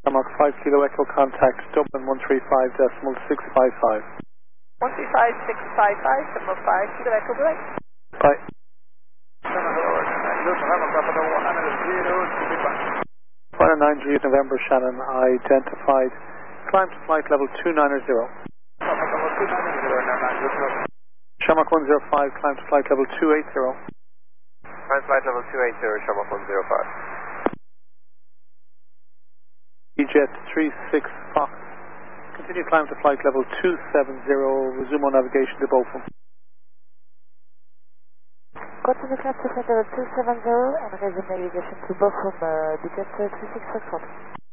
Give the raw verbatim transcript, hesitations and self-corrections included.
Shamrock five Kilo Echo contact Dublin one three five decimal six five five. one three five six five five, Shamrock five Kilo Echo, bye. Bye. Final nine G November Shannon identified. Climb to flight level two nine zero. Shamrock one zero five, climb to flight level two eight zero. Climb to flight level two eight zero, Shamrock one zero five. E-Jet three six Fox. Continue climb to flight level two seven zero, resume on navigation to Beaufort. Continue climb to flight level two seven zero and resume navigation to Beaufort, uh, E-Jet three six Fox.